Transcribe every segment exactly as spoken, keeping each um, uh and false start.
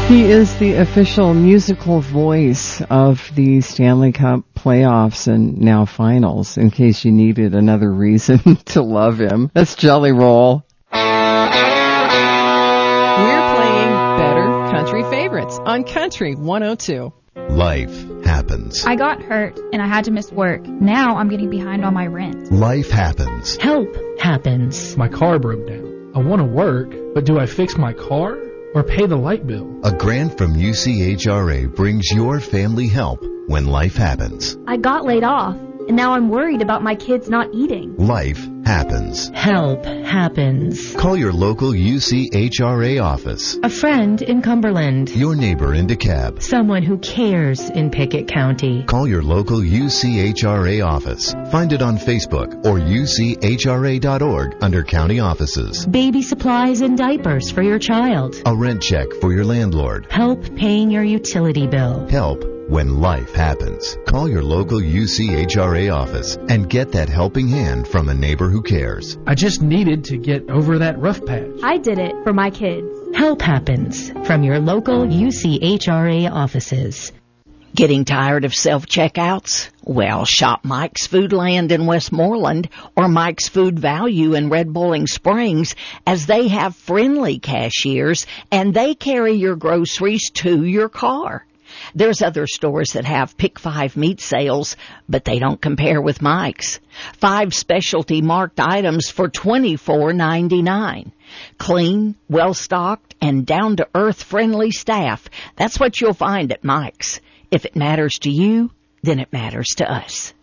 He is the official musical voice of the Stanley Cup playoffs and now finals, in case you needed another reason to love him. That's Jelly Roll. We're playing Better Country Favorites on Country one oh two. Life happens. I got hurt and I had to miss work. Now I'm getting behind on my rent. Life happens. Help happens. My car broke down. I want to work, but do I fix my car or pay the light bill? A grant from U C H R A brings your family help when life happens. I got laid off, and now I'm worried about my kids not eating. Life happens. Help happens. Call your local U C H R A office. A friend in Cumberland. Your neighbor in DeKalb. Someone who cares in Pickett County. Call your local U C H R A office. Find it on Facebook or U C H R A dot org under county offices. Baby supplies and diapers for your child. A rent check for your landlord. Help paying your utility bill. Help when life happens. Call your local U C H R A office and get that helping hand from a neighbor who cares. I just needed to get over that rough patch. I did it for my kids. Help happens from your local U C H R A offices. Getting tired of self-checkouts? Well, shop Mike's Foodland in Westmoreland or Mike's Food Value in Red Bowling Springs, as they have friendly cashiers and they carry your groceries to your car. There's other stores that have Pick Five meat sales, but they don't compare with Mike's. Five specialty marked items for twenty-four ninety-nine. Clean, well-stocked, and down-to-earth friendly staff. That's what you'll find at Mike's. If it matters to you, then it matters to us.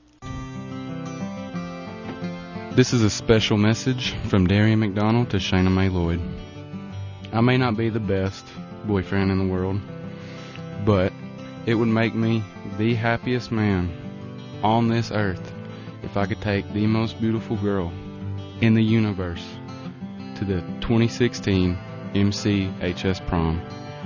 This is a special message from Darian McDonald to Shayna May Lloyd. I may not be the best boyfriend in the world, but it would make me the happiest man on this earth if I could take the most beautiful girl in the universe to the twenty sixteen M C H S prom.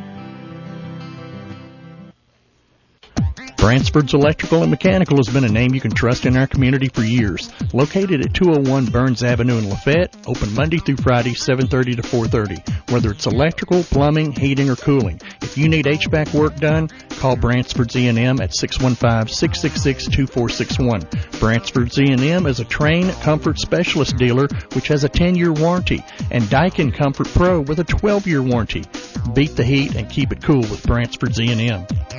Bransford's Electrical and Mechanical has been a name you can trust in our community for years. Located at two oh one Burns Avenue in Lafayette, open Monday through Friday, seven thirty to four thirty. Whether it's electrical, plumbing, heating, or cooling, if you need H V A C work done, call Bransford's E and M at six one five, six six six, two four six one. Bransford's E and M is a Trane Comfort Specialist dealer which has a ten-year warranty, and Daikin Comfort Pro with a twelve-year warranty. Beat the heat and keep it cool with Bransford's E and M.